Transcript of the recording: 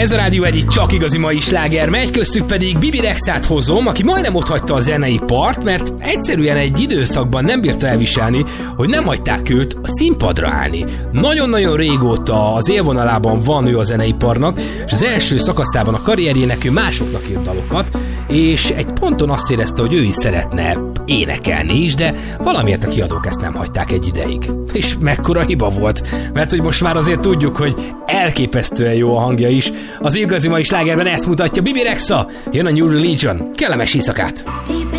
Ez a Rádió Egy csak igazi mai sláger megy, köztük pedig Bibi Rexát hozom, aki majdnem otthagyta a zenei part, mert egyszerűen egy időszakban nem bírta elviselni, hogy nem hagyták őt a színpadra állni. Nagyon-nagyon régóta az élvonalában van ő a zeneiparnak, és az első szakaszában a karrierjének ő másoknak írt dalokat, és egy ponton azt érezte, hogy ő is szeretne énekelni is, de valamiért a kiadók ezt nem hagyták egy ideig. És mekkora hiba volt, mert hogy most már azért tudjuk, hogy elképesztően jó a hangja is. Az igazi mai slágerben ezt mutatja Bibi Rexa, jön a New Religion. Kellemes éjszakát!